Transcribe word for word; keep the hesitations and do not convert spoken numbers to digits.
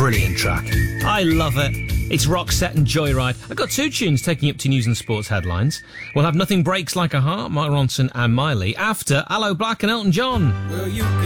brilliant track. I love it. It's Roxette and Joyride. I've got two tunes taking up to news and sports headlines. We'll have Nothing Breaks Like a Heart, Mark Ronson and Miley, after Allo Black and Elton John. Well, you can